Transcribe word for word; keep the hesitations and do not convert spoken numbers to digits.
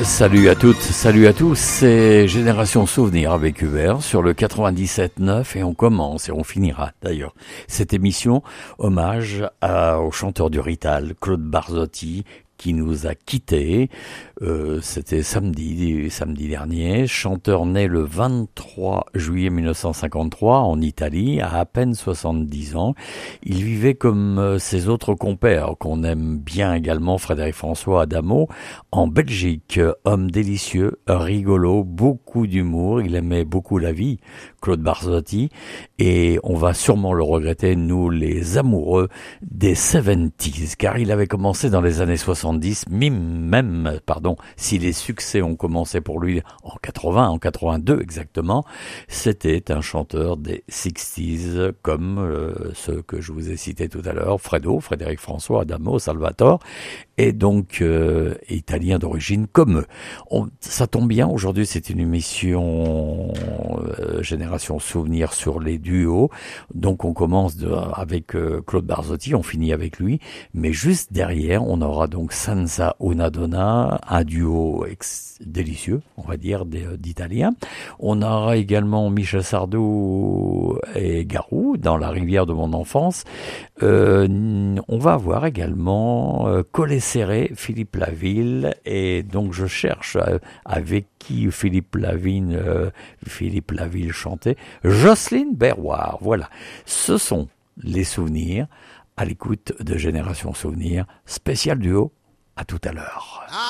Salut à toutes, salut à tous, c'est Génération Souvenir avec Hubert sur le quatre-vingt-dix-sept neuf et on commence et on finira d'ailleurs cette émission hommage à, au chanteur du Rital, Claude Barzotti, qui nous a quittés. Euh, c'était samedi, samedi dernier. Chanteur né le vingt-trois juillet mille neuf cent cinquante-trois en Italie, à à peine soixante-dix ans. Il vivait comme ses autres compères, qu'on aime bien également, Frédéric François Adamo, en Belgique. Homme délicieux, rigolo, beaucoup d'humour. Il aimait beaucoup la vie, Claude Barzotti. Et on va sûrement le regretter, nous les amoureux des soixante-dix, car il avait commencé dans les années soixante-dix, même, pardon, si les succès ont commencé pour lui en quatre-vingts, en quatre-vingt-deux exactement, c'était un chanteur des sixties, comme euh, ceux que je vous ai cités tout à l'heure, Fredo, Frédéric François, Adamo, Salvatore, et donc euh, italien d'origine comme eux. On, ça tombe bien, aujourd'hui c'est une émission euh, Génération Souvenir sur les duos, donc on commence de, avec euh, Claude Barzotti, on finit avec lui, mais juste derrière on aura donc Senza una donna, un duo ex- délicieux, on va dire, d'Italiens. On aura également Michel Sardou et Garou dans La rivière de mon enfance. Euh, on va avoir également euh, Collé Serré, Philippe Laville, et donc je cherche euh, avec qui Philippe Laville, euh, Philippe Laville chantait. Jocelyne Berroir, voilà. Ce sont les souvenirs à l'écoute de Génération Souvenir, spécial duo. À tout à l'heure.